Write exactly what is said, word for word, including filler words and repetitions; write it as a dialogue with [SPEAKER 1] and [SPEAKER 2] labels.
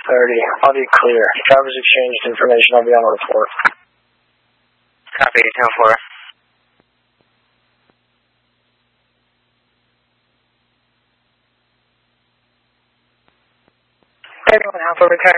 [SPEAKER 1] thirty. I'll be clear. Drivers exchanged information. I'll be on the report.
[SPEAKER 2] Copy, ten four.
[SPEAKER 3] thirty-one Alpha, return.